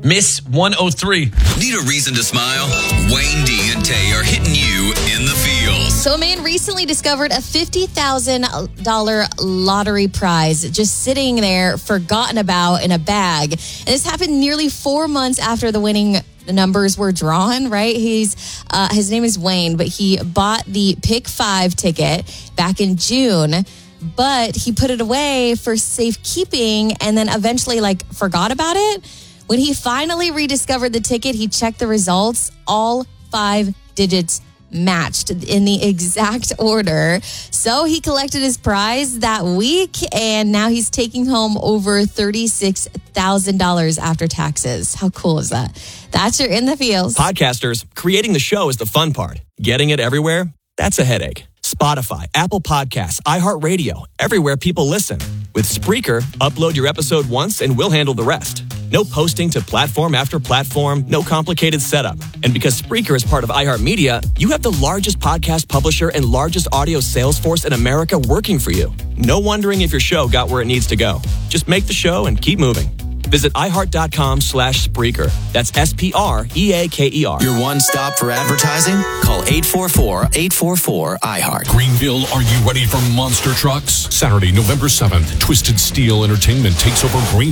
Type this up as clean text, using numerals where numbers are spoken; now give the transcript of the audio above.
Miss 103. Need a reason to smile? Wayne D and Tay are hitting you in the feels. So a man recently discovered a $50,000 lottery prize just sitting there, forgotten about in a bag. And this happened nearly 4 months after the winning numbers were drawn, right? His name is Wayne, but he bought the Pick 5 ticket back in June, but he put it away for safekeeping and then eventually forgot about it. When he finally rediscovered the ticket, he checked the results. All 5 digits matched in the exact order. So he collected his prize that week, and now he's taking home over $36,000 after taxes. How cool is that? That's your In the Feels. Podcasters, creating the show is the fun part. Getting it everywhere, that's a headache. Spotify, Apple Podcasts, iHeartRadio, everywhere people listen. With Spreaker, upload your episode once and we'll handle the rest. No posting to platform after platform, no complicated setup. And because Spreaker is part of iHeartMedia, you have the largest podcast publisher and largest audio sales force in America working for you. No wondering if your show got where it needs to go. Just make the show and keep moving. Visit iHeart.com/Spreaker. That's SPREAKER. Your one stop for advertising? Call 844-844-iHeart. Greenville, are you ready for monster trucks? Saturday, November 7th, Twisted Steel Entertainment takes over Greenville.